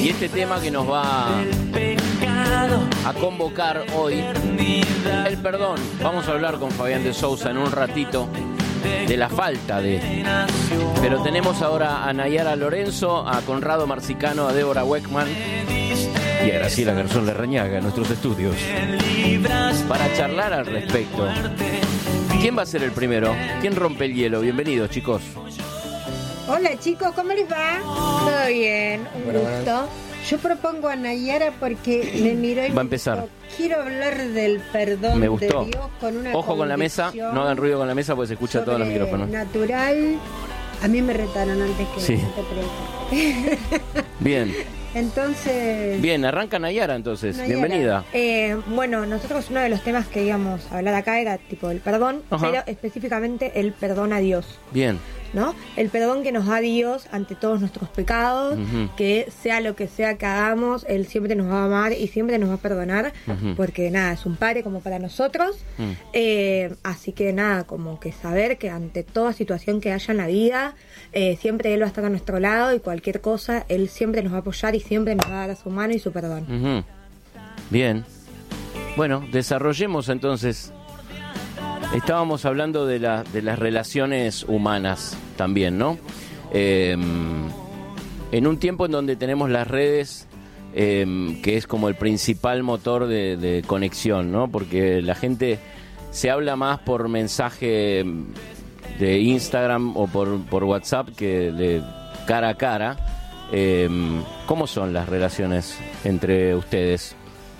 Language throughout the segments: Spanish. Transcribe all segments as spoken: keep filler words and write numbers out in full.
Y este tema que nos va a convocar hoy, el perdón. Vamos a hablar con Fabián de Sousa en un ratito de la falta de... Pero tenemos ahora a Nayara Lorenzo, a Conrado Marcicano, a Débora Weckman y a Graciela Garzón Larrañaga en nuestros estudios para charlar al respecto. ¿Quién va a ser el primero? ¿Quién rompe el hielo? Bienvenidos, chicos. Hola, chicos, ¿cómo les va? Todo bien, un bueno, gusto. bueno. Yo propongo a Nayara porque me miró y Va a empezar. me dijo, quiero hablar del perdón Me gustó. de Dios con una Ojo con la mesa, no hagan ruido con la mesa porque se escucha todos los micrófonos. Natural. A mí me retaron antes que Sí. no te preocupes. Bien, Entonces... bien, arranca Nayara entonces. Nayara, Bienvenida. eh, bueno, nosotros uno de los temas que íbamos a hablar acá era tipo el perdón, Ajá. pero específicamente el perdón a Dios, Bien, ¿no? El perdón que nos da Dios ante todos nuestros pecados, Ujú. que sea lo que sea que hagamos, Él siempre nos va a amar y siempre nos va a perdonar, Ujú. porque nada, es un padre como para nosotros. Mm. Eh, así que nada, como que saber que ante toda situación que haya en la vida, eh, siempre Él va a estar a nuestro lado y cualquier cosa, Él siempre nos va a apoyar y siempre nos va a dar su mano y su perdón. Ujú. Bien. Bueno, desarrollemos entonces. Estábamos hablando de, la, de las relaciones humanas también, ¿no? Eh, en un tiempo en donde tenemos las redes, eh, que es como el principal motor de, de conexión, ¿no? Porque la gente se habla más por mensaje de Instagram o por, por WhatsApp que de cara a cara. Eh, ¿Cómo son las relaciones entre ustedes?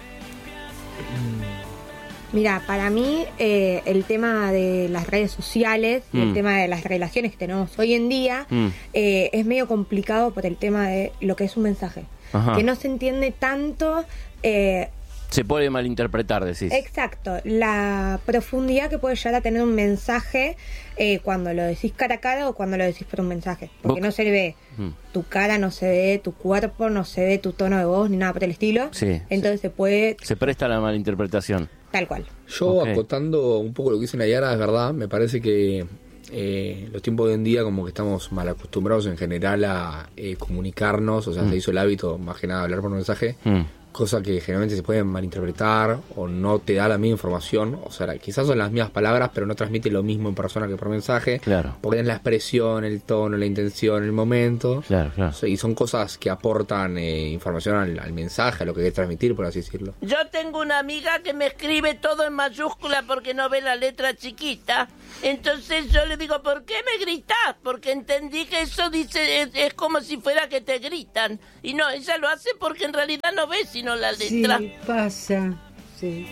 Mira, para mí eh, el tema de las redes sociales y Mm. el tema de las relaciones que tenemos hoy en día Mm. eh, es medio complicado por el tema de lo que es un mensaje. Ajá. Que no se entiende tanto, eh, Se puede malinterpretar, decís. exacto, la profundidad que puede llegar a tener un mensaje eh, cuando lo decís cara a cara o cuando lo decís por un mensaje. Porque Vos- no se ve Mm. tu cara, no se ve tu cuerpo, no se ve tu tono de voz ni nada por el estilo. Sí, Entonces se puede Se presta a la malinterpretación. tal cual. Yo, Ok. acotando un poco lo que dice Nayara, es verdad, me parece que eh, los tiempos de hoy en día como que estamos mal acostumbrados en general a eh, comunicarnos, o sea, Mm. se hizo el hábito más que nada hablar por mensaje, Mm. cosa que generalmente se puede malinterpretar o no te da la misma información, o sea, quizás son las mismas palabras, pero no transmite lo mismo en persona que por mensaje, Claro. porque es la expresión, el tono, la intención, el momento. Claro, claro. Y son cosas que aportan eh, información al, al mensaje, a lo que querés transmitir, por así decirlo. Yo tengo una amiga que me escribe todo en mayúscula porque no ve la letra chiquita. Entonces yo le digo, ¿por qué me gritás? Porque entendí que eso dice es, es como si fuera que te gritan. Y no, ella lo hace porque en realidad no ve sino la letra. Sí, pasa. Sí.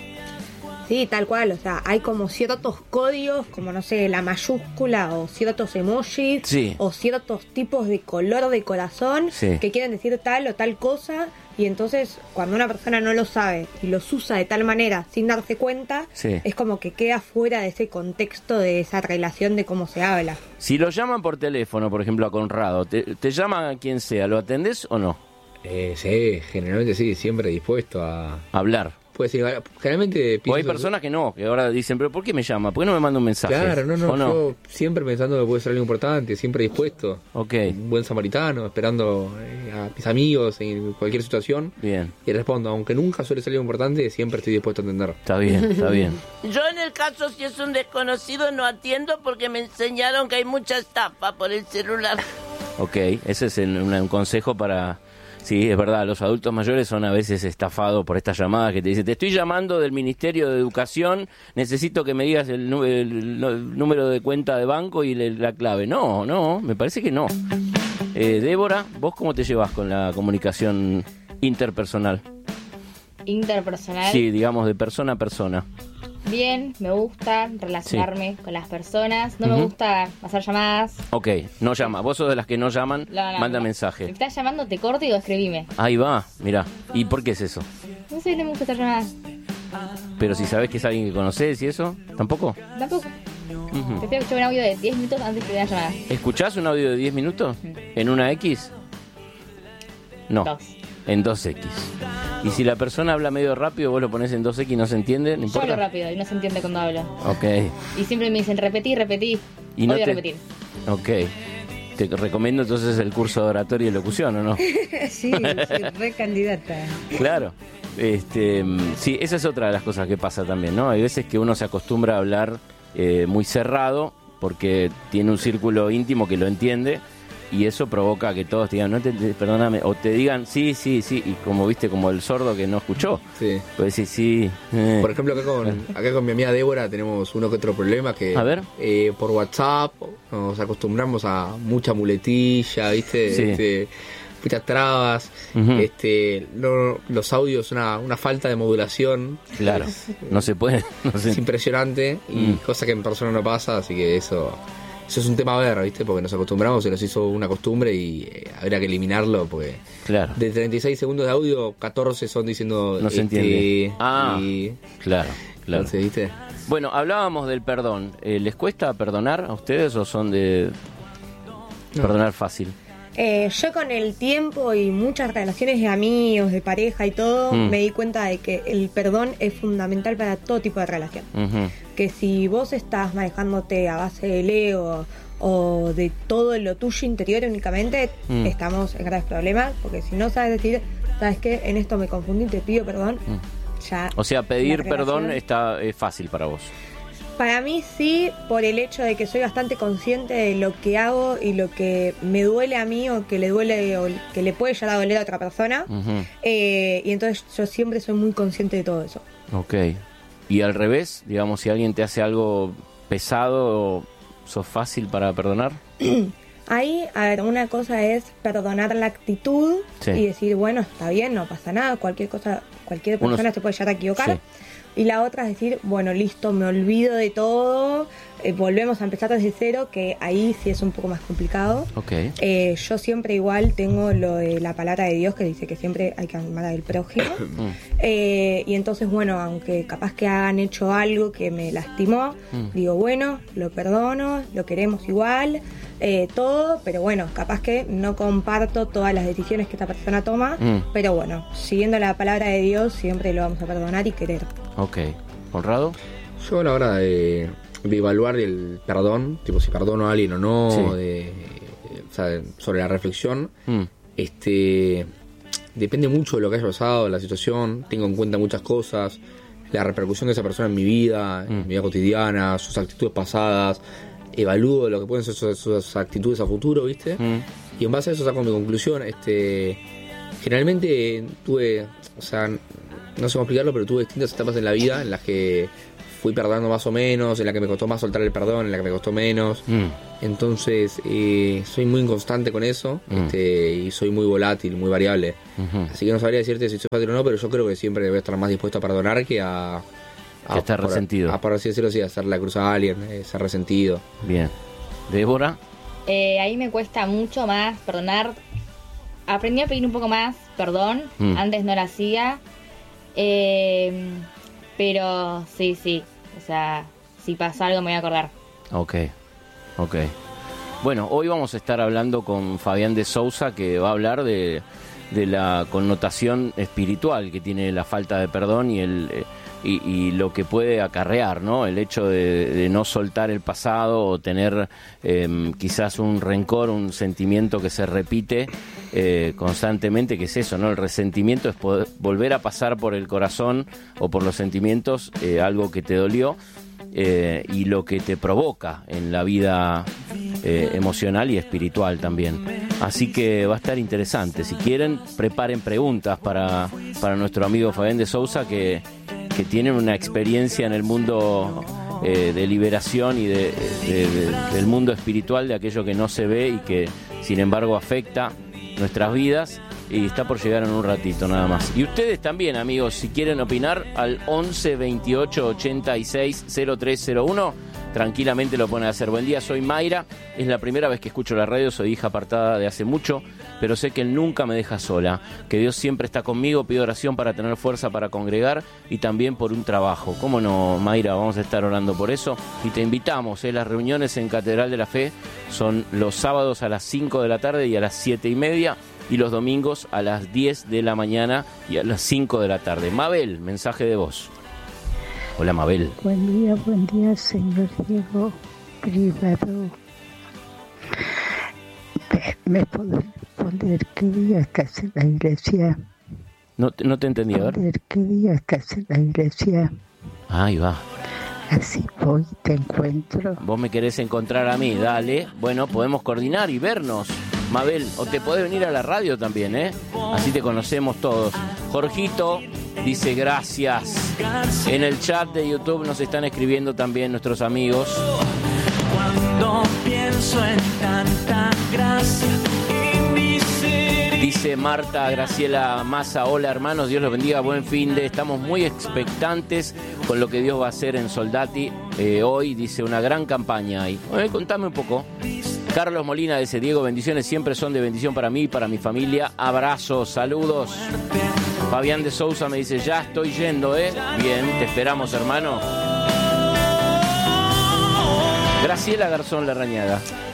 Sí, tal cual. O sea, hay como ciertos códigos, como no sé, la mayúscula o ciertos emojis Sí. o ciertos tipos de color de corazón Sí. que quieren decir tal o tal cosa. Y entonces, cuando una persona no lo sabe y los usa de tal manera sin darse cuenta, Sí. es como que queda fuera de ese contexto de esa relación de cómo se habla. Si lo llaman por teléfono, por ejemplo, a Conrado, ¿te, te llama quien sea? ¿Lo atendés o no? Eh, sí, generalmente sí, siempre dispuesto a... A hablar. Pues sí, generalmente O hay pienso- personas que no, que ahora dicen, ¿pero por qué me llama? ¿Por qué no me manda un mensaje? Claro, no, no, ¿O no? yo siempre pensando que puede ser algo importante, siempre dispuesto. Ok, Un buen samaritano, esperando eh, a mis amigos en cualquier situación. bien. Y respondo, aunque nunca suele ser algo importante, siempre estoy dispuesto a atender. Está bien, está bien. Yo en el caso si es un desconocido no atiendo porque me enseñaron que hay mucha estafa por el celular. Ok, ese es el- un, un consejo para... Sí, es verdad, los adultos mayores son a veces estafados por estas llamadas que te dicen, te estoy llamando del Ministerio de Educación, necesito que me digas el, nu- el- el número de cuenta de banco y le- la clave. No, no, me parece que no. Eh, Débora, ¿vos cómo te llevas con la comunicación interpersonal? Interpersonal. Sí, digamos, de persona a persona. Bien, me gusta relacionarme con las personas. No me gusta hacer llamadas. Ok, no llama. Vos sos de las que no llaman, No, no, manda no. Si mensaje. me estás llamando, te corto y digo, escribime. Ahí va, mirá. ¿Y por qué es eso? No sé, no me gusta hacer llamadas. Pero si sabés que es alguien que conocés y eso, ¿tampoco? Tampoco. Ujú. Prefiero escuchar un audio de diez minutos antes que una llamada. ¿Escuchás un audio de diez minutos? ¿En una X? No, Dos. en dos X. Y si la persona habla medio rápido, vos lo pones en dos X y no se entiende, no Yo importa. hablo rápido y no se entiende cuando hablo. Ok, Y siempre me dicen, repetí, repetí. Y no Odio te- repetir. ok. te recomiendo entonces el curso de oratoria y locución, ¿o no? Sí, soy re candidata. Claro. Este, sí, esa es otra de las cosas que pasa también, ¿no? Hay veces que uno se acostumbra a hablar eh, muy cerrado porque tiene un círculo íntimo que lo entiende y eso provoca que todos te digan, no te, te- perdóname, o te digan sí, sí, sí, y como viste, como el sordo que no escuchó. Sí. Puedes decir sí. eh. Por ejemplo, acá con, acá con mi amiga Débora tenemos uno que otro problema que A ver. eh, por WhatsApp nos acostumbramos a mucha muletilla, ¿viste? Sí. Este, muchas trabas, Ujú. este, no- los audios, una, una falta de modulación. Claro, Es, no se puede. No se- es impresionante y Mm. cosa que en persona no pasa, así que eso, eso es un tema a ver, ¿viste? Porque nos acostumbramos, se nos hizo una costumbre y eh, habría que eliminarlo porque Claro, de treinta y seis segundos de audio, catorce son diciendo no se este, entiende. Ah, y claro, claro. entonces, ¿viste? Bueno, hablábamos del perdón. Eh, ¿Les cuesta perdonar a ustedes o son de No. perdonar fácil? Eh, yo con el tiempo y muchas relaciones de amigos, de pareja y todo, Mm. me di cuenta de que el perdón es fundamental para todo tipo de relación. Ujú. Que si vos estás manejándote a base del ego o de todo lo tuyo interior únicamente, Mm. estamos en graves problemas, porque si no sabes decir, ¿sabes qué? En esto me confundí, te pido perdón, ya... O sea, pedir la relación- perdón está es fácil para vos. Para mí sí, por el hecho de que soy bastante consciente de lo que hago y lo que me duele a mí o que le duele o que le puede llegar a doler a otra persona. Ujú. Eh, y entonces yo siempre soy muy consciente de todo eso. Ok. Y al revés, digamos, si alguien te hace algo pesado, ¿sos fácil para perdonar? Ahí, a ver, una cosa es perdonar la actitud Sí. y decir, bueno, está bien, no pasa nada, cualquier cosa, cualquier Uno- persona se puede llegar a equivocar. Sí. Y la otra es decir, bueno, listo, me olvido de todo, eh, volvemos a empezar desde cero, que ahí sí es un poco más complicado. Ok. Eh, yo siempre igual tengo lo de la palabra de Dios que dice que siempre hay que amar al prójimo. Mm. Eh, y entonces, bueno, aunque capaz que hagan hecho algo que me lastimó, Mm. digo, bueno, lo perdono, lo queremos igual, eh, todo, pero bueno, capaz que no comparto todas las decisiones que esta persona toma, Mm. pero bueno, siguiendo la palabra de Dios, siempre lo vamos a perdonar y querer. Ok. ¿Conrado? Yo a la hora de, de evaluar el perdón, tipo si perdono a alguien o no, Sí. de, o sea, sobre la reflexión, Mm. este depende mucho de lo que haya pasado, la situación, tengo en cuenta muchas cosas, la repercusión de esa persona en mi vida, en Mm. mi vida cotidiana, sus actitudes pasadas, evalúo lo que pueden ser sus, sus actitudes a futuro, ¿viste? Mm. Y en base a eso saco mi conclusión. Este, generalmente tuve, o sea, no sé cómo explicarlo, pero tuve distintas etapas en la vida en las que fui perdonando más o menos, en la que me costó más soltar el perdón, en la que me costó menos. Mm. Entonces, eh, soy muy inconstante con eso, Mm. este, y soy muy volátil, muy variable. Ujú. Así que no sabría decirte si soy fácil o no, pero yo creo que siempre voy a estar más dispuesto a perdonar que a... Que estar por- resentido. A, por así decirlo, sí, a hacer la cruz a alguien, eh, ser resentido. Bien. ¿Débora? Eh, ahí me cuesta mucho más perdonar. Aprendí a pedir un poco más perdón. Mm. Antes no lo hacía. Eh, pero sí, sí. O sea, si pasa algo me voy a acordar. Ok, ok. Bueno, hoy vamos a estar hablando con Fabián de Sousa, que va a hablar de, de la connotación espiritual que tiene la falta de perdón y el eh, y, y lo que puede acarrear, ¿no? El hecho de, de no soltar el pasado o tener eh, quizás un rencor, un sentimiento que se repite eh, constantemente, que es eso, ¿no? El resentimiento es poder, volver a pasar por el corazón o por los sentimientos eh, algo que te dolió. Eh, y lo que te provoca en la vida eh, emocional y espiritual también. Así que va a estar interesante. Si quieren, preparen preguntas para, para nuestro amigo Fabián de Sousa, que, que tiene una experiencia en el mundo eh, de liberación y de, de- de- del mundo espiritual, de aquello que no se ve y que sin embargo afecta nuestras vidas. Y está por llegar en un ratito nada más. Y ustedes también, amigos, si quieren opinar, al once veintiocho ochenta y seis cero tres cero uno, tranquilamente lo pueden hacer. Buen día, soy Mayra. Es la primera vez que escucho la radio, soy hija apartada de hace mucho, pero sé que Él nunca me deja sola, que Dios siempre está conmigo. Pido oración para tener fuerza para congregar y también por un trabajo. ¿Cómo no, Mayra? Vamos a estar orando por eso. Y te invitamos, ¿eh? Las reuniones en Catedral de la Fe son los sábados a las cinco de la tarde y a las siete y media. Y los domingos a las diez de la mañana y a las cinco de la tarde. Mabel, mensaje de voz. Hola, Mabel. Buen día, buen día, señor Diego Privado. ¿Me podés poner qué día estás en la iglesia? No, no te entendí, a ver. Poner qué día estás en la iglesia. Ahí va. Así voy, te encuentro. Vos me querés encontrar a mí, dale. Bueno, podemos coordinar y vernos, Mabel. O te podés venir a la radio también, ¿eh? Así te conocemos todos. Jorgito dice gracias. En el chat de YouTube nos están escribiendo también nuestros amigos. Cuando pienso en tanta gracia. Dice Marta Graciela Massa, hola hermanos, Dios los bendiga, buen fin de, estamos muy expectantes con lo que Dios va a hacer en Soldati eh, hoy, dice una gran campaña ahí. Eh, contame un poco. Carlos Molina dice, Diego, bendiciones siempre son de bendición para mí y para mi familia, abrazos, saludos. Fabián de Sousa me dice, ya estoy yendo, ¿eh? Bien, te esperamos, hermano. Graciela Garzón Larrañaga.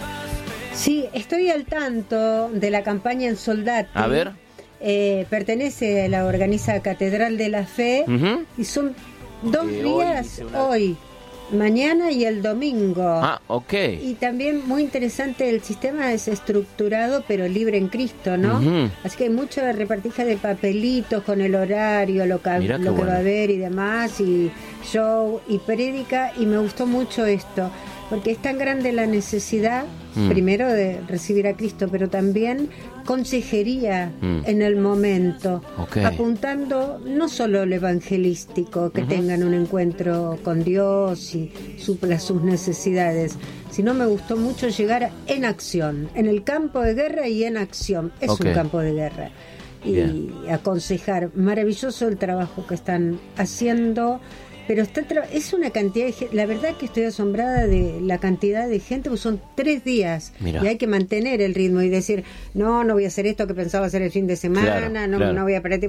Sí, estoy al tanto de la campaña en Soldati. A ver. Eh, pertenece a la organiza Catedral de la Fe. Uh-huh. Y son dos Eh, días, hoy, una... hoy, mañana y el domingo. Ah, ok. Y también muy interesante, el sistema es estructurado pero libre en Cristo, ¿no? Uh-huh. Así que hay mucho repartija de papelitos con el horario, lo, que, lo que bueno. va a haber y demás, y show y prédica, y me gustó mucho esto. Porque es tan grande la necesidad, mm. primero de recibir a Cristo, pero también consejería mm. en el momento, okay. apuntando no solo al evangelístico, que uh-huh. tengan un encuentro con Dios y supla sus necesidades, sino me gustó mucho llegar en acción, en el campo de guerra y en acción, es okay. un campo de guerra. Y Bien. aconsejar, maravilloso el trabajo que están haciendo. Pero está tra- es una cantidad de gente, la verdad que estoy asombrada de la cantidad de gente, pues son tres días. Mirá. Y hay que mantener el ritmo y decir, no, no voy a hacer esto que pensaba hacer el fin de semana, claro, no, claro. no voy a parar tipo.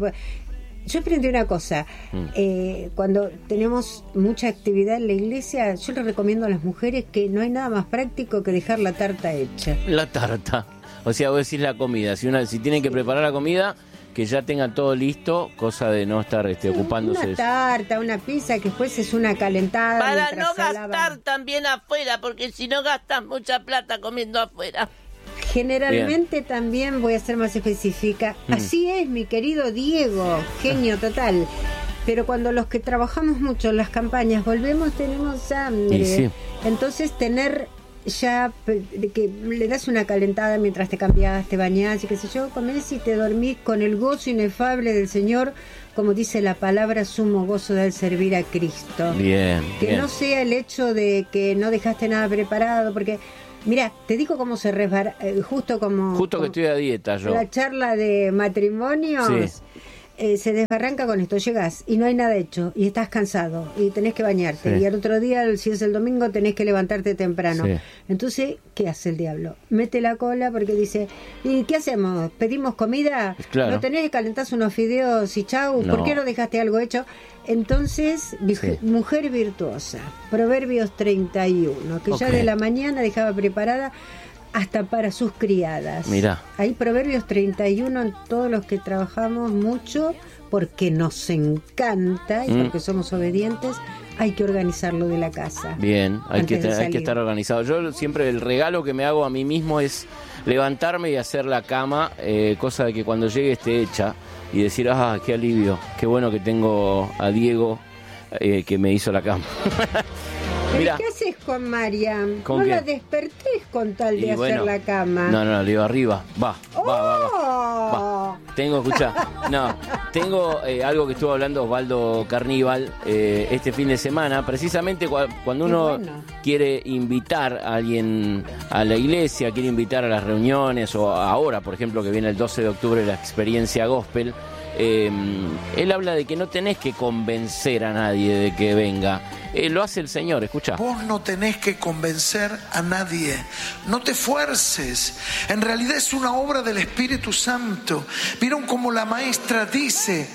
Yo aprendí una cosa, mm. eh, cuando tenemos mucha actividad en la iglesia, yo le recomiendo a las mujeres que no hay nada más práctico que dejar la tarta hecha. La tarta, o sea, vos decís la comida, si, una, si tienen que preparar la comida, que ya tengan todo listo, cosa de no estar este, ocupándose. Una tarta, una pizza, que después es una calentada. Para no gastar también afuera, porque si no gastas mucha plata comiendo afuera. Generalmente Bien. también voy a ser más específica. Mm. Así es, mi querido Diego, genio total. Pero cuando los que trabajamos mucho en las campañas volvemos, tenemos hambre. Sí. Entonces tener... ya de que le das una calentada mientras te cambias, te bañás y qué sé yo, comés y te dormís con el gozo inefable del Señor, como dice la palabra, sumo gozo del servir a Cristo. Bien, que bien. no sea el hecho de que no dejaste nada preparado, porque mira, te digo cómo se resbala, eh, justo como justo como que estoy a dieta yo. La charla de matrimonios. Sí. Eh, se desbarranca con esto, llegas y no hay nada hecho y estás cansado y tenés que bañarte sí. y al otro día, si es el domingo, tenés que levantarte temprano. Sí. Entonces, ¿qué hace el diablo? Mete la cola porque dice, ¿y qué hacemos? ¿Pedimos comida? Claro. ¿No tenés que calentar unos fideos y chau? No. ¿Por qué no dejaste algo hecho? Entonces, sí. mujer virtuosa, Proverbios treinta y uno, que okay. ya de la mañana dejaba preparada hasta para sus criadas. Mirá. Hay Proverbios treinta y uno en todos los que trabajamos mucho, porque nos encanta y mm. porque somos obedientes, hay que organizarlo de la casa. Bien, hay que, te, hay que estar organizado. Yo siempre el regalo que me hago a mí mismo es levantarme y hacer la cama, eh, cosa de que cuando llegue esté hecha y decir, ah, qué alivio, qué bueno que tengo a Diego eh, que me hizo la cama. Mirá. ¿Qué haces con Mariam? ¿Con no qué? La despertés con tal de y hacer bueno, la cama. No, no, le digo arriba. Va, oh. va, va, va, va. Tengo, escuchá, no, tengo eh, algo que estuvo hablando Osvaldo Carníbal eh, este fin de semana. Precisamente cu- cuando uno bueno. quiere invitar a alguien a la iglesia, quiere invitar a las reuniones, o ahora, por ejemplo, que viene el doce de octubre la experiencia gospel, eh, él habla de que no tenés que convencer a nadie de que venga. Eh, lo hace el Señor, escucha. Vos no tenés que convencer a nadie, no te fuerces, en realidad es una obra del Espíritu Santo. Vieron como la maestra dice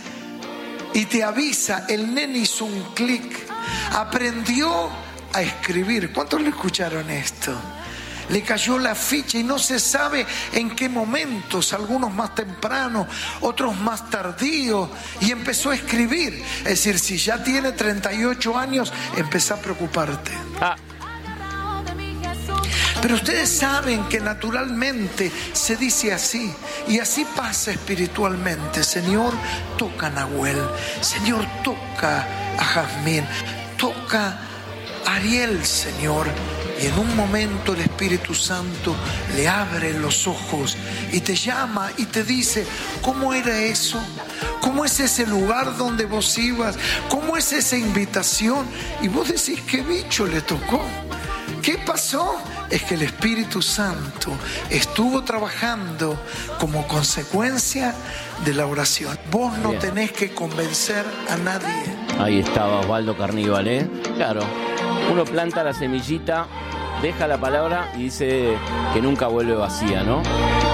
y te avisa, el nene hizo un clic, aprendió a escribir. ¿Cuántos lo escucharon esto? Le cayó la ficha y no se sabe en qué momentos, algunos más temprano, otros más tardíos, y empezó a escribir. Es decir, si ya tiene treinta y ocho años, empezá a preocuparte. Ah. Pero ustedes saben que naturalmente se dice así, y así pasa espiritualmente. Señor, toca a Nahuel. Señor, toca a Jazmín. Toca a Ariel, Señor. Y en un momento el Espíritu Santo le abre los ojos y te llama y te dice, ¿cómo era eso? ¿Cómo es ese lugar donde vos ibas? ¿Cómo es esa invitación? Y vos decís, ¿qué bicho le tocó? ¿Qué pasó? Es que el Espíritu Santo estuvo trabajando como consecuencia de la oración. Vos no Bien. tenés que convencer a nadie. Ahí estaba Osvaldo Carníbal, ¿eh? Claro, uno planta la semillita, deja la palabra y dice que nunca vuelve vacía, ¿no?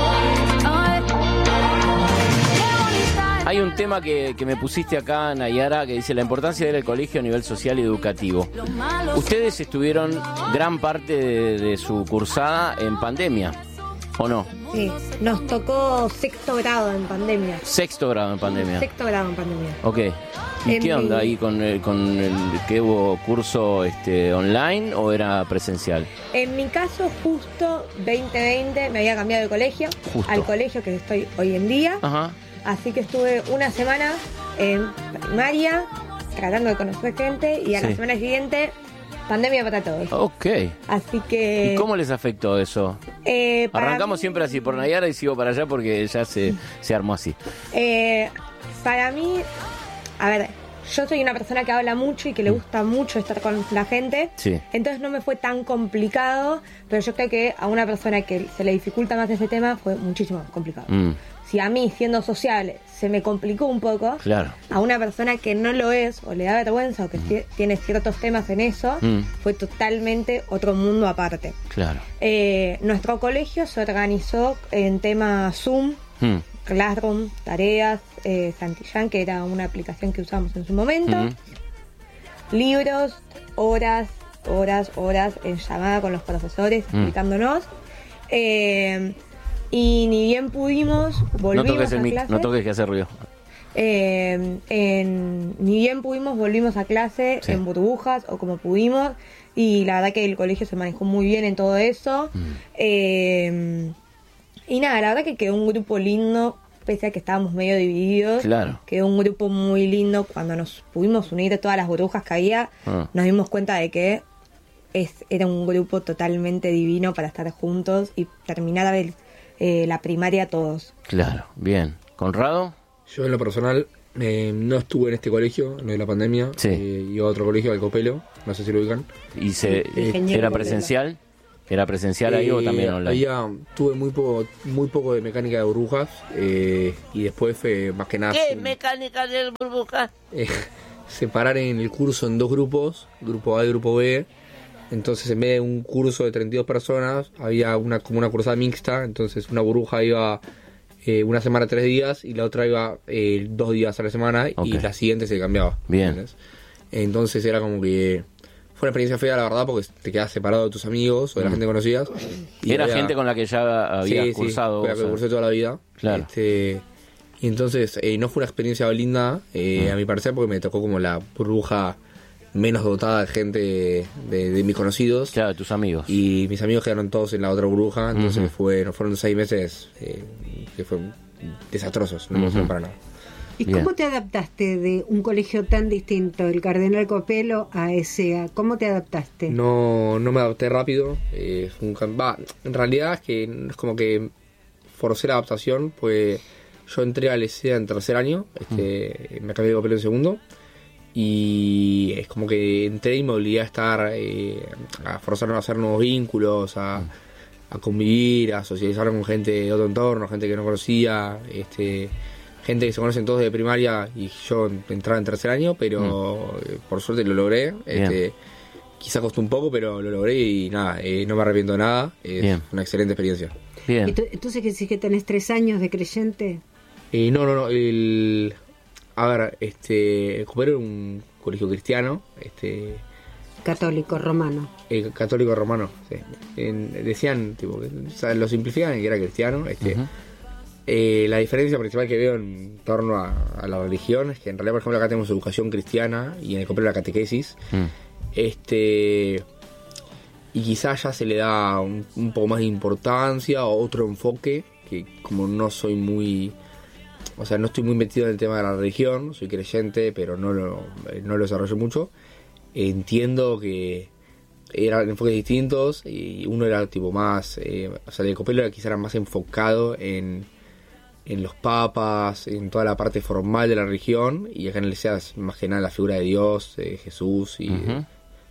Hay un tema que, que me pusiste acá, Nayara, que dice la importancia de ir al colegio a nivel social y educativo. Ustedes estuvieron gran parte de, de su cursada en pandemia, ¿o no? Sí, nos tocó sexto grado en pandemia. Sexto grado en pandemia. Sexto grado en pandemia. Ok. ¿Y en qué onda mi... ahí con el, con el que hubo curso este, online o era presencial? En mi caso, justo veinte veinte me había cambiado de colegio, justo. al colegio que estoy hoy en día. Ajá. Así que estuve una semana en primaria tratando de conocer gente y a sí. la semana siguiente pandemia para todos. Ok. Así que... ¿Y cómo les afectó eso? Eh, Arrancamos mí... siempre así por Nayara y sigo para allá porque ya se, se armó así. Eh, para mí, a ver, yo soy una persona que habla mucho y que le gusta mucho estar con la gente. Sí. Entonces no me fue tan complicado, pero yo creo que a una persona que se le dificulta más ese tema fue muchísimo más complicado. Mm. Si a mí, siendo sociable, se me complicó un poco, claro. a una persona que no lo es, o le da vergüenza, o que mm. tiene ciertos temas en eso, mm. fue totalmente otro mundo aparte. Claro. Eh, nuestro colegio se organizó en tema Zoom, mm. Classroom, tareas, eh, Santillán, que era una aplicación que usamos en su momento, mm. libros, horas, horas, horas en llamada con los profesores, mm. explicándonos. Eh, Y ni bien pudimos, volvimos no toques a el mic, clase. No toques que hace ruido. Eh, en, ni bien pudimos, volvimos a clase sí. en burbujas o como pudimos. Y la verdad que el colegio se manejó muy bien en todo eso. Mm. Eh, y nada, la verdad que quedó un grupo lindo, pese a que estábamos medio divididos. Claro. Quedó un grupo muy lindo. Cuando nos pudimos unir a todas las burbujas que había, ah. nos dimos cuenta de que es, era un grupo totalmente divino para estar juntos y terminar a ver Eh, la primaria todos. Claro, bien. ¿Conrado? Yo en lo personal eh, no estuve en este colegio, en la pandemia. Sí. Eh, iba a otro colegio, al Copelo, no sé si lo ubican. ¿Y se, eh, era presencial? ¿Era presencial ahí eh, o también online? Había, tuve muy poco, muy poco de mecánica de burbujas eh, y después fue más que nada... ¿Qué un, mecánica de burbujas? Eh, separar en el curso en dos grupos, grupo A y grupo B. Entonces en vez de un curso de treinta y dos personas había una como una cursada mixta. Entonces una burbuja iba eh, una semana, tres días, y la otra iba eh, dos días a la semana. Okay. Y la siguiente se cambiaba. Bien. ¿Entendés? Entonces era como que fue una experiencia fea, la verdad, porque te quedas separado de tus amigos o de la mm. gente que conocías. Y era había... gente con la que ya había sí, cursado. Sí, con la que cursé toda la vida. Claro. Este, y entonces eh, no fue una experiencia linda, eh, mm. a mi parecer, porque me tocó como la burbuja menos dotada de gente de, de mis conocidos. Claro, tus amigos. Y mis amigos quedaron todos en la otra burbuja, entonces uh-huh. fue, no fueron seis meses eh, que fueron desastrosos, no me gustaron uh-huh. para nada. ¿Y Bien. cómo te adaptaste de un colegio tan distinto, el Cardenal Copelo, a S E A? ¿Cómo te adaptaste? No, no me adapté rápido. Eh, un, bah, en realidad es que es como que forcé la adaptación, pues yo entré al S E A en tercer año, este, uh-huh. me cambié de Copelo en segundo. Y es como que entré y me obligué a estar, eh, a forzarme a hacer nuevos vínculos, a, a convivir, a socializar con gente de otro entorno, gente que no conocía, este, gente que se conocen todos de primaria, y yo entraba en tercer año, pero mm. por suerte lo logré. Este, quizá costó un poco, pero lo logré y nada, eh, no me arrepiento de nada, es Bien. una excelente experiencia. Bien. ¿Entonces que sí que tenés tres años de creyente? Eh, no, no, no, el... A ver, este, el Copero era un colegio cristiano, este, católico romano. Eh, católico romano, sí. En, decían, tipo, o sea, lo simplifican en que era cristiano. Este, uh-huh. eh, la diferencia principal que veo en torno a, a la religión es que en realidad, por ejemplo, acá tenemos educación cristiana y en el Copero la catequesis. Uh-huh. Este, y quizás ya se le da un, un poco más de importancia o otro enfoque, que como no soy muy, o sea, no estoy muy metido en el tema de la religión, soy creyente, pero no lo, no lo desarrollo mucho, entiendo que eran enfoques distintos y uno era tipo más, eh, o sea, el de Copelo era quizás era más enfocado en, en los papas, en toda la parte formal de la religión, y acá en el Liceo es más que nada la figura de Dios, de Jesús y uh-huh.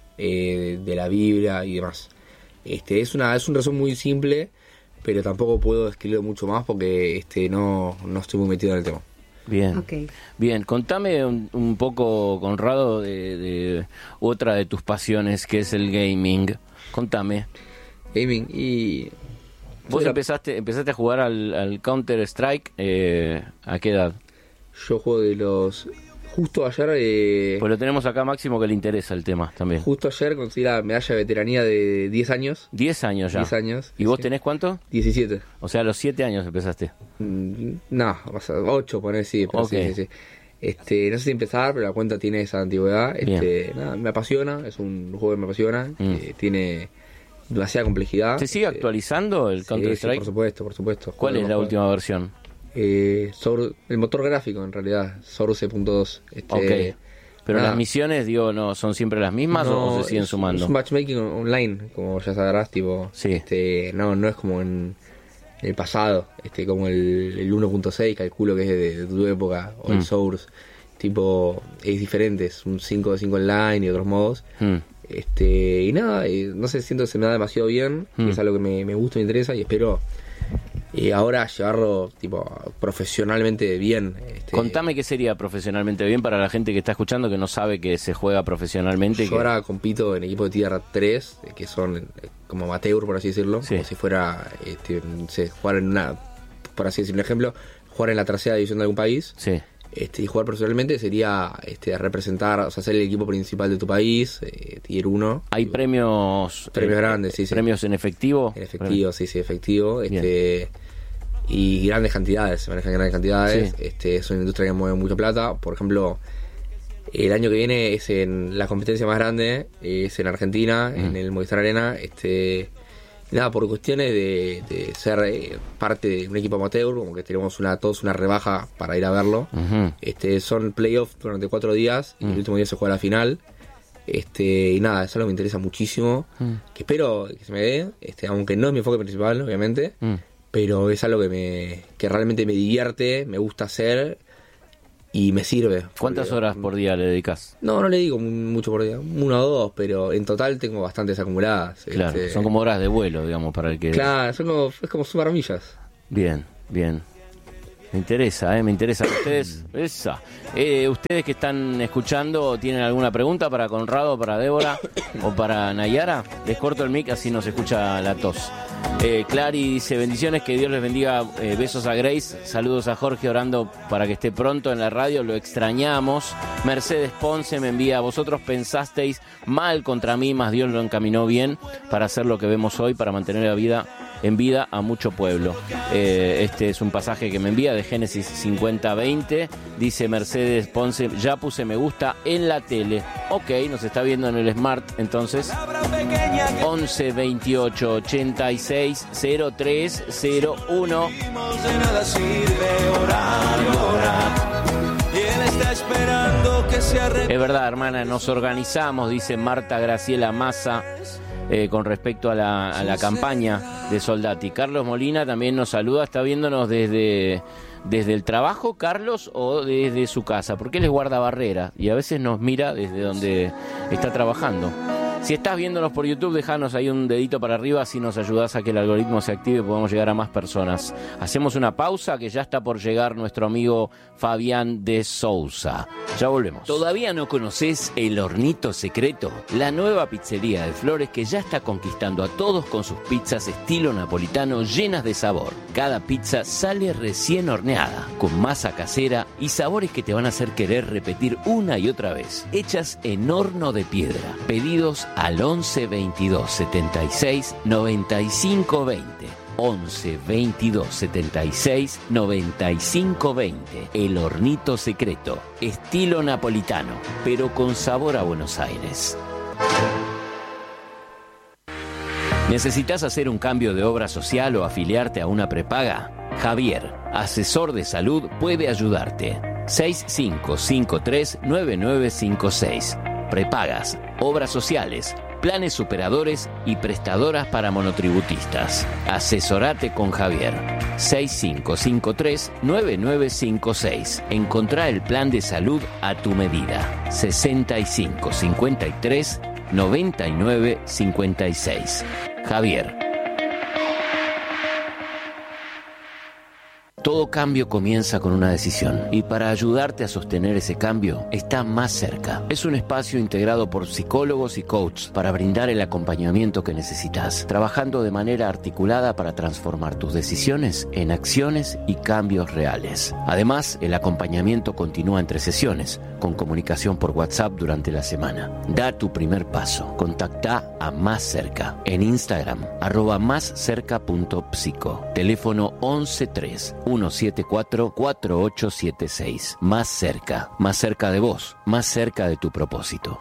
eh, de la Biblia y demás. Este es una es un resumen muy simple, pero tampoco puedo describirlo mucho más porque este no, no estoy muy metido en el tema. Bien, okay. Bien, contame un, un poco, Conrado, de, de otra de tus pasiones, que es el gaming. Contame. Gaming y... Vos empezaste empezaste a jugar al, al Counter-Strike, eh, ¿a qué edad? Yo juego de los... Justo ayer... Eh, pues lo tenemos acá Máximo, que le interesa el tema también. Justo ayer conseguí la medalla de veteranía de diez años. diez años ya. diez años. ¿Y vos sí. tenés cuánto? diecisiete. O sea, a los siete años empezaste. Mm, no, o sea, ocho ponés, sí, pero okay. sí, sí, sí. Este, no sé si empezar, pero la cuenta tiene esa antigüedad. Este, nada, me apasiona, es un juego que me apasiona. Mm. Eh, tiene demasiada complejidad. ¿Se sigue actualizando el sí, Counter-Strike? Sí, por supuesto, por supuesto. ¿Cuál es la juego. última versión? Eh, Source, el motor gráfico, en realidad, Source punto dos. Este, ok. Pero nada. Las misiones, digo, no son siempre las mismas no, o se siguen es, sumando. Es un matchmaking online, como ya sabrás, tipo, sí. este, no, no es como en, en el pasado, este, como el, el uno punto seis, calculo que es de, de tu época, o mm. el Source, tipo, es diferente, es un cinco de cinco online y otros modos. Mm. Este, y nada, eh, no sé, siento que se me da demasiado bien, mm. es algo que me, me gusta, me interesa y espero eh, ahora llevarlo tipo profesionalmente bien. Este, Contame qué sería profesionalmente bien para la gente que está escuchando que no sabe que se juega profesionalmente. Yo que... ahora compito en equipos de Tierra tres, que son como amateur, por así decirlo, sí. como si fuera, este, no sé, jugar en una, por así decirlo, ejemplo, jugar en la tercera división de algún país. Sí. Este, y jugar profesionalmente sería este, representar, o sea, ser el equipo principal de tu país, eh, tier uno. ¿Hay tipo, premios premios eh, grandes, sí, sí. ¿Premios en efectivo? En efectivo, sí, sí, efectivo. Este, y grandes cantidades, se manejan grandes cantidades. Sí. Este, es una industria que mueve mucha plata. Por ejemplo, el año que viene es en la competencia más grande, es en Argentina, mm. en el Movistar Arena. Este, nada, por cuestiones de, de ser eh, parte de un equipo amateur, como que tenemos una todos una rebaja para ir a verlo. Uh-huh. Este, son playoffs durante cuatro días y uh-huh. el último día se juega la final. Este, y nada, eso es algo que me interesa muchísimo. Uh-huh. Que espero que se me dé, este, aunque no es mi enfoque principal, obviamente. Uh-huh. Pero es algo que me que realmente me divierte, me gusta hacer y me sirve. ¿Cuántas horas por día le dedicas? No, no le digo mucho por día, una o dos, pero en total tengo bastantes acumuladas. Claro, este... son como horas de vuelo, digamos, para el que... Claro, son como, es como sumar millas. Bien, bien. Me interesa, eh, me interesa. Ustedes, esa. Eh, ustedes que están escuchando, ¿tienen alguna pregunta para Conrado, para Débora o para Nayara? Les corto el mic, así nos escucha la tos. Eh, Clary dice, bendiciones, que Dios les bendiga, eh, besos a Grace, saludos a Jorge, orando para que esté pronto en la radio, lo extrañamos. Mercedes Ponce me envía, vosotros pensasteis mal contra mí, mas Dios lo encaminó bien para hacer lo que vemos hoy, para mantener la vida en vida a mucho pueblo. Eh, este es un pasaje que me envía de Génesis cincuenta veinte, dice Mercedes Ponce, ya puse me gusta en la tele. Ok, nos está viendo en el Smart, entonces once veintiocho ochenta y seis cero tres cero uno. Es verdad, hermana, nos organizamos, dice Marta Graciela Massa, eh, con respecto a la, a la campaña de Soldati. Carlos Molina también nos saluda, está viéndonos desde, desde el trabajo, Carlos, o desde su casa, porque él es guardabarrera y a veces nos mira desde donde está trabajando. Si estás viéndonos por YouTube, déjanos ahí un dedito para arriba, así nos ayudás a que el algoritmo se active y podamos llegar a más personas. Hacemos una pausa, que ya está por llegar nuestro amigo Fabián de Sousa. Ya volvemos. ¿Todavía no conocés El Hornito Secreto? La nueva pizzería de Flores que ya está conquistando a todos con sus pizzas estilo napolitano llenas de sabor. Cada pizza sale recién horneada, con masa casera y sabores que te van a hacer querer repetir una y otra vez. Hechas en horno de piedra. Pedidos al once veintidós setenta y seis noventa y cinco veinte. once veintidós setenta y seis noventa y cinco veinte. El Hornito Secreto, estilo napolitano, pero con sabor a Buenos Aires. ¿Necesitas hacer un cambio de obra social o afiliarte a una prepaga? Javier, asesor de salud, puede ayudarte. seis cinco cinco tres nueve nueve cinco seis. Prepagas, obras sociales, planes superadores y prestadoras para monotributistas. Asesorate con Javier. seis cinco cinco tres nueve nueve cinco seis. Encontrá el plan de salud a tu medida. sesenta y cinco cincuenta y tres noventa y nueve cincuenta y seis. Javier. Todo cambio comienza con una decisión y para ayudarte a sostener ese cambio está Más Cerca. Es un espacio integrado por psicólogos y coaches para brindar el acompañamiento que necesitas, trabajando de manera articulada para transformar tus decisiones en acciones y cambios reales. Además, el acompañamiento continúa entre sesiones, con comunicación por WhatsApp durante la semana. Da tu primer paso. Contacta a Más Cerca en Instagram, arroba más cerca punto psico. Teléfono once tres uno siete cuatro cuatro ocho siete seis. Más Cerca, más cerca de vos, más cerca de tu propósito.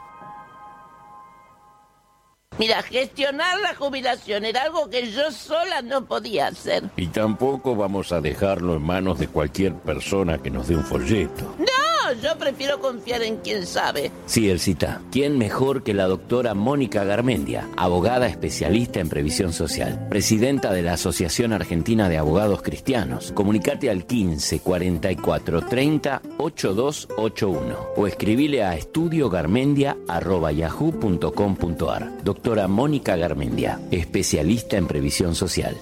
Mira, gestionar la jubilación era algo que yo sola no podía hacer. Y tampoco vamos a dejarlo en manos de cualquier persona que nos dé un folleto. No, yo prefiero confiar en quien sabe. Sí, Elcita. ¿Quién mejor que la doctora Mónica Garmendia, abogada especialista en previsión social, presidenta de la Asociación Argentina de Abogados Cristianos? Comunicate al quince cuarenta y cuatro treinta ochenta y dos ochenta y uno o escribile a estudiogarmendia arroba yahoo punto com punto ar. Doctora Mónica Garmendia, especialista en previsión social.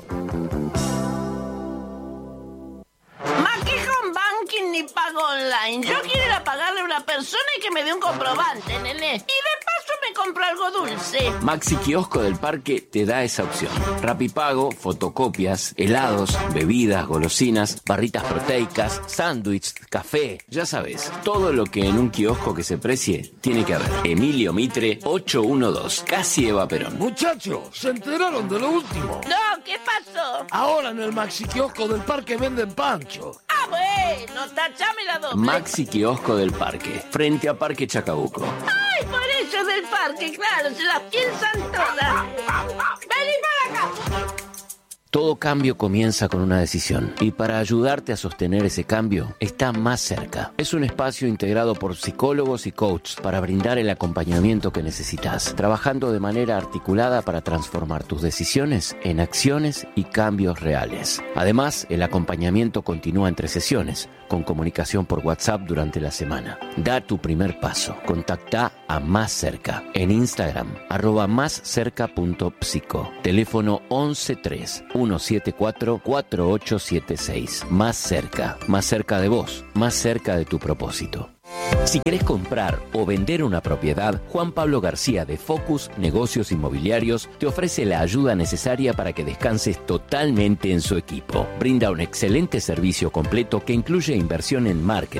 Ni pago online. Yo quiero ir a pagarle a una persona y que me dé un comprobante, nene. Y de paso me compro algo dulce. Maxi Kiosco del Parque te da esa opción. Rapipago, fotocopias, helados, bebidas, golosinas, barritas proteicas, sándwiches, café. Ya sabes, todo lo que en un kiosco que se precie tiene que haber. Emilio Mitre, ochocientos doce, casi Eva Perón. Muchachos, ¿se enteraron de lo último? No, ¿qué pasó? Ahora en el Maxi Kiosco del Parque venden pancho. Ah, bueno, tachame la doble. Maxi Kiosco del Parque, frente a Parque Chacabuco. Ay, por eso del parque, claro, se las piensan todas. Vení para acá. Todo cambio comienza con una decisión y para ayudarte a sostener ese cambio está Más Cerca. Es un espacio integrado por psicólogos y coaches para brindar el acompañamiento que necesitas, trabajando de manera articulada para transformar tus decisiones en acciones y cambios reales. Además, el acompañamiento continúa entre sesiones, con comunicación por WhatsApp durante la semana. Da tu primer paso. Contacta a Más Cerca en Instagram, arroba más cerca punto psico. Teléfono once tres uno siete cuatro cuatro ocho siete seis. Más Cerca, más cerca de vos, más cerca de tu propósito. Si querés comprar o vender una propiedad, Juan Pablo García de Focus Negocios Inmobiliarios te ofrece la ayuda necesaria para que descanses totalmente en su equipo. Brinda un excelente servicio completo que incluye inversión en marketing,